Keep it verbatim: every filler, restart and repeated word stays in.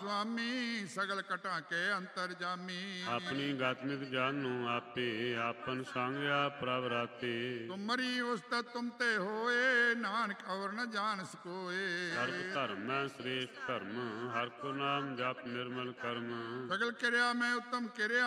ਸੁਆਮੀ ਸਗਲ ਕਟਾਂ ਕੇ ਅੰਤਰ ਜਾਮੀ। ਆਪਣੀ ਗਤ ਨਿਤ ਜਾਨੂ ਆਪੇ ਆਪਨ ਸੰਗ ਆਪ ਪ੍ਰਭ ਰਾਤੇ। ਤੁਮਰੀ ਉਸਤਤ ਤੁਮ ਤੇ ਹੋਏ ਨਾਨਕ ਔਰ ਨ ਜਾਣ ਸਕੋਏ। ਸਰਬ ਧਰਮ ਮੈਂ ਸ੍ਰੇਸ਼ਟ ਧਰਮ ਹਰਿ ਕੋ ਨਾਮ ਜਪ ਨਿਰਮਲ ਕਰਮ। ਸਗਲ ਕਿਰਿਆ ਮੈਂ ਉਤਮ ਕਿਰਿਆ